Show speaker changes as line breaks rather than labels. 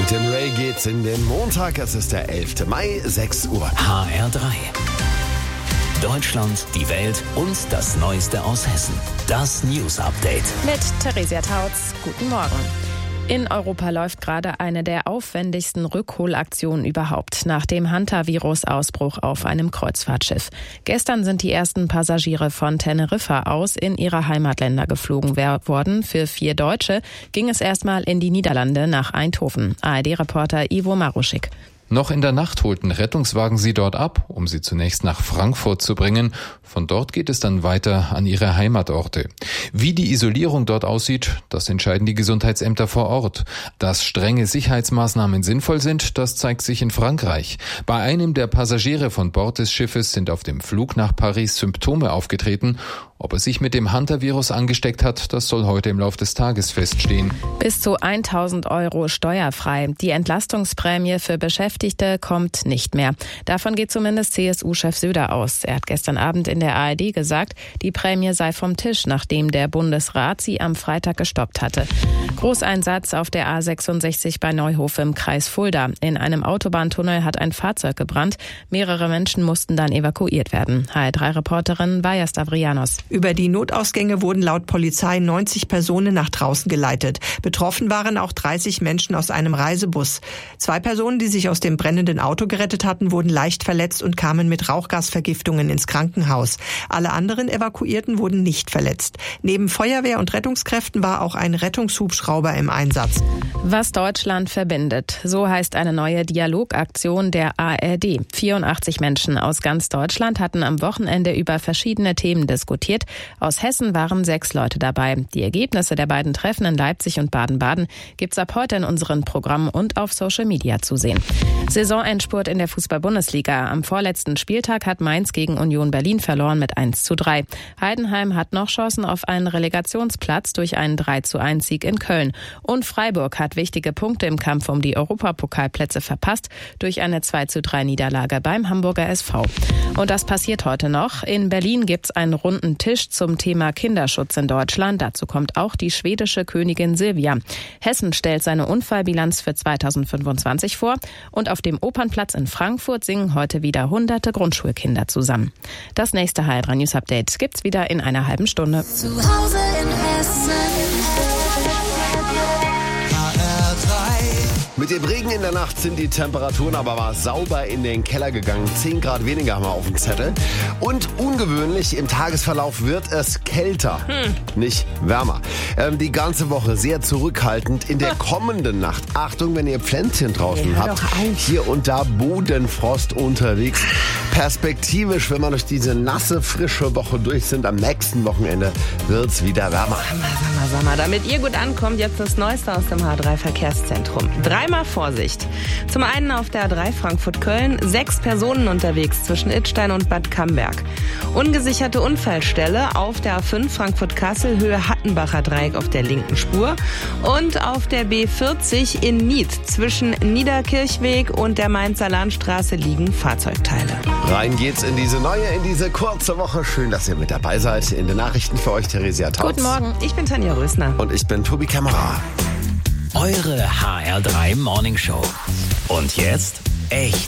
Mit dem Ray geht's in den Montag. Es ist der 11. Mai, 6 Uhr.
HR3. Deutschland, die Welt und das Neueste aus Hessen. Das News Update.
Mit Theresia Tautz. Guten Morgen. In Europa läuft gerade eine der aufwendigsten Rückholaktionen überhaupt nach dem Hantavirus-Ausbruch auf einem Kreuzfahrtschiff. Gestern sind die ersten Passagiere von Teneriffa aus in ihre Heimatländer geflogen worden. Für 4 Deutsche ging es erstmal in die Niederlande nach Eindhoven. ARD-Reporter Ivo Maruschik.
Noch in der Nacht holten Rettungswagen sie dort ab, um sie zunächst nach Frankfurt zu bringen. Von dort geht es dann weiter an ihre Heimatorte. Wie die Isolierung dort aussieht, das entscheiden die Gesundheitsämter vor Ort. Dass strenge Sicherheitsmaßnahmen sinnvoll sind, das zeigt sich in Frankreich. Bei einem der Passagiere von Bord des Schiffes sind auf dem Flug nach Paris Symptome aufgetreten. Ob er sich mit dem Hantavirus angesteckt hat, das soll heute im Laufe des Tages feststehen.
Bis zu 1.000 € steuerfrei. Die Entlastungsprämie für Beschäftigte kommt nicht mehr. Davon geht zumindest CSU-Chef Söder aus. Er hat gestern Abend in der ARD gesagt, die Prämie sei vom Tisch, nachdem der Bundesrat sie am Freitag gestoppt hatte. Großeinsatz auf der A66 bei Neuhof im Kreis Fulda. In einem Autobahntunnel hat ein Fahrzeug gebrannt. Mehrere Menschen mussten dann evakuiert werden. HR3-Reporterin Vaja Stavrianos.
Über die Notausgänge wurden laut Polizei 90 Personen nach draußen geleitet. Betroffen waren auch 30 Menschen aus einem Reisebus. 2 Personen, die sich aus dem brennenden Auto gerettet hatten, wurden leicht verletzt und kamen mit Rauchgasvergiftungen ins Krankenhaus. Alle anderen Evakuierten wurden nicht verletzt. Neben Feuerwehr und Rettungskräften war auch ein Rettungshubschrauber im Einsatz.
Was Deutschland verbindet. So heißt eine neue Dialogaktion der ARD. 84 Menschen aus ganz Deutschland hatten am Wochenende über verschiedene Themen diskutiert. Aus Hessen waren 6 Leute dabei. Die Ergebnisse der beiden Treffen in Leipzig und Baden-Baden gibt's ab heute in unseren Programmen und auf Social Media zu sehen. Saisonendspurt in der Fußball-Bundesliga. Am vorletzten Spieltag hat Mainz gegen Union Berlin verloren mit 1:3. Heidenheim hat noch Chancen auf einen Relegationsplatz durch einen 3:1-Sieg in Köln. Und Freiburg hat wichtige Punkte im Kampf um die Europapokalplätze verpasst durch eine 2:3-Niederlage beim Hamburger SV. Und das passiert heute noch. In Berlin gibt's einen runden Tisch zum Thema Kinderschutz in Deutschland. Dazu kommt auch die schwedische Königin Silvia. Hessen stellt seine Unfallbilanz für 2025 vor. Und auf dem Opernplatz in Frankfurt singen heute wieder hunderte Grundschulkinder zusammen. Das nächste HR3 News Update gibt's wieder in einer halben Stunde.
Zu Hause in Hessen.
Mit dem Regen in der Nacht sind die Temperaturen aber mal sauber in den Keller gegangen. 10 Grad weniger haben wir auf dem Zettel. Und ungewöhnlich, im Tagesverlauf wird es kälter, nicht wärmer. Die ganze Woche sehr zurückhaltend. In der kommenden Nacht, Achtung, wenn ihr Pflänzchen draußen habt, hier und da Bodenfrost unterwegs. Perspektivisch, wenn wir durch diese nasse, frische Woche durch sind, am nächsten Wochenende wird's wieder wärmer.
Sag mal, damit ihr gut ankommt, jetzt das Neueste aus dem H3-Verkehrszentrum. Dreimal Vorsicht. Zum einen auf der A3 Frankfurt-Köln 6 Personen unterwegs zwischen Idstein und Bad Camberg. Ungesicherte Unfallstelle auf der A5 Frankfurt-Kassel Höhe Hattenbacher Dreieck auf der linken Spur. Und auf der B40 in Nied zwischen Niederkirchweg und der Mainzer Landstraße liegen Fahrzeugteile.
Rein geht's in diese kurze Woche. Schön, dass ihr mit dabei seid. In den Nachrichten für euch Theresia Tautz.
Guten Morgen.
Ich bin Tanja Rösner.
Und ich bin Tobi Kämmerer.
Eure HR3 Morning Show. Und jetzt echt